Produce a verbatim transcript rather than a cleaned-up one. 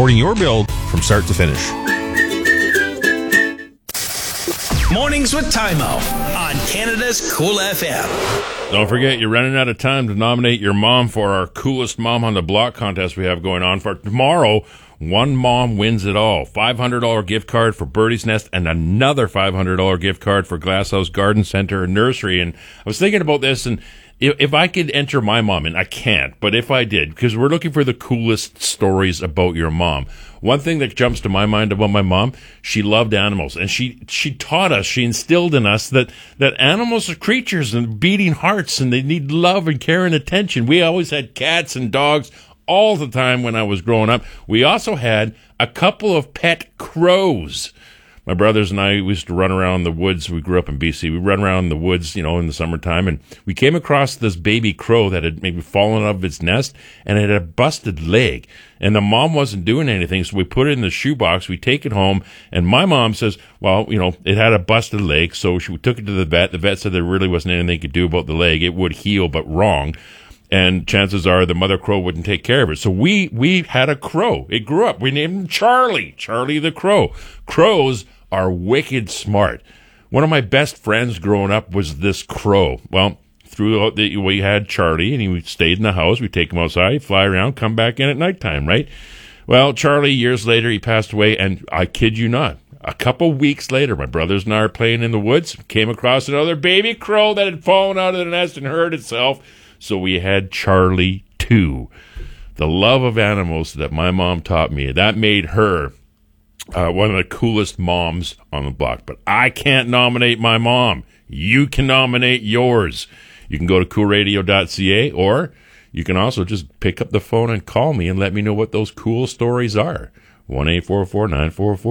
supporting your build from start to finish. Mornings with Tymo on Canada's Cool F M. Don't forget, you're running out of time to nominate your mom for our Coolest Mom on the Block contest we have going on for tomorrow. One mom wins it all. five hundred dollars gift card for Birdie's Nest and another five hundred dollars gift card for Glasshouse Garden Center and Nursery. And I was thinking about this, and if, if I could enter my mom, and I can't, but if I did, because we're looking for the coolest stories about your mom. One thing that jumps to my mind about my mom, she loved animals, and she she taught us, she instilled in us that, that animals are creatures and beating hearts, and they need love and care and attention. We always had cats and dogs all the time when I was growing up. We also had a couple of pet crows. My brothers and I used to run around the woods. We grew up in B C. We run around the woods, you know, in the summertime, and we came across this baby crow that had maybe fallen out of its nest, and it had a busted leg. And the mom wasn't doing anything, so we put it in the shoebox. We take it home, and my mom says, well, you know, it had a busted leg, so she took it to the vet. The vet said there really wasn't anything they could do about the leg. It would heal, but wrong. And chances are the mother crow wouldn't take care of it. So we, we had a crow. It grew up. We named him Charlie. Charlie the Crow. Crows are wicked smart. One of my best friends growing up was this crow. Well, throughout the, we had Charlie, and he stayed in the house. We take him outside, fly around, come back in at nighttime, right? Well, Charlie, years later, he passed away, and I kid you not, a couple weeks later, my brothers and I are playing in the woods, came across another baby crow that had fallen out of the nest and hurt itself. So we had Charlie too. The love of animals that my mom taught me, that made her uh, one of the coolest moms on the block. But I can't nominate my mom. You can nominate yours. You can go to cool radio dot c a, or you can also just pick up the phone and call me and let me know what those cool stories are. one eight four four nine four four